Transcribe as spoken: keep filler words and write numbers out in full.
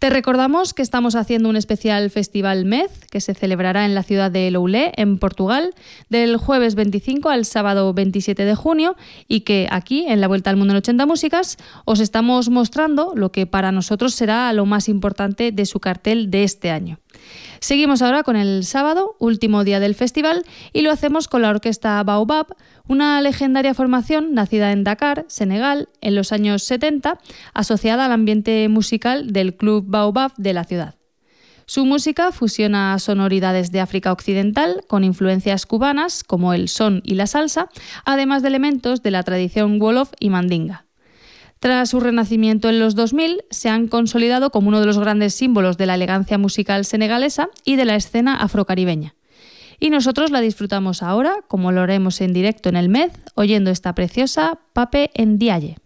Te recordamos que estamos haciendo un especial Festival Mez que se celebrará en la ciudad de Loulé, en Portugal, del jueves veinticinco al sábado veintisiete de junio y que aquí, en la Vuelta al Mundo en ochenta Músicas, os estamos mostrando lo que para nosotros será lo más importante de su cartel de este año. Seguimos ahora con el sábado, último día del festival, y lo hacemos con la orquesta Baobab, una legendaria formación nacida en Dakar, Senegal, en los años setenta, asociada al ambiente musical del Club Baobab de la ciudad. Su música fusiona sonoridades de África Occidental con influencias cubanas, como el son y la salsa, además de elementos de la tradición wolof y mandinga. Tras su renacimiento en los dos mil, se han consolidado como uno de los grandes símbolos de la elegancia musical senegalesa y de la escena afrocaribeña. Y nosotros la disfrutamos ahora, como lo haremos en directo en el Mez, oyendo esta preciosa Pape Ndiaye.